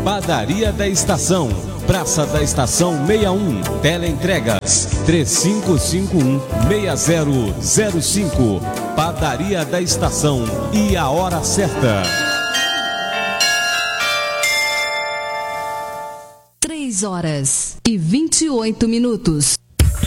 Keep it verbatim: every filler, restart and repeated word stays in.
Padaria da Estação, Praça da Estação sessenta e um, Teleentregas três cinco cinco um, seis zero zero cinco. Padaria da Estação e a hora certa. três horas e vinte e oito minutos.